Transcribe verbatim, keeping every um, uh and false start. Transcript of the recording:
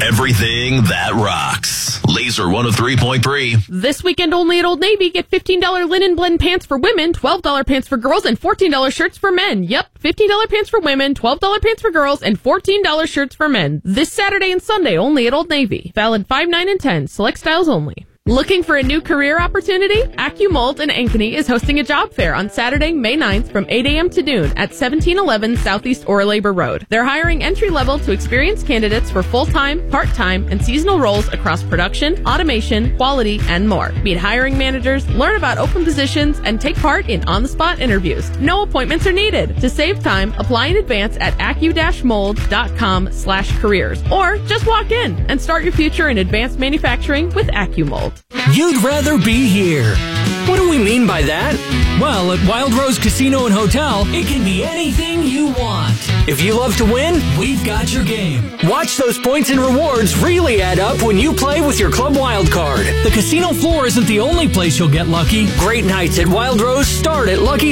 Everything that rocks. Laser one oh three point three. This weekend only at Old Navy, get fifteen dollars linen blend pants for women, twelve dollars pants for girls, and fourteen dollars shirts for men. Yep, fifteen dollars pants for women, twelve dollars pants for girls, and fourteen dollars shirts for men. This Saturday and Sunday only at Old Navy. Valid five, nine, and ten. Select styles only. Looking for a new career opportunity? AccuMold in Ankeny is hosting a job fair on Saturday, May ninth from eight a.m. to noon at seventeen eleven Southeast Orr-Labor Road. They're hiring entry-level to experienced candidates for full-time, part-time, and seasonal roles across production, automation, quality, and more. Meet hiring managers, learn about open positions, and take part in on-the-spot interviews. No appointments are needed. To save time, apply in advance at accu-mold.com slash careers, or just walk in and start your future in advanced manufacturing with AccuMold. You'd rather be here. What do we mean by that? Well, at Wild Rose Casino and Hotel, it can be anything you want. If you love to win, we've got your game. Watch those points and rewards really add up when you play with your Club Wild card. The casino floor isn't the only place you'll get lucky. Great nights at Wild Rose start at Lucky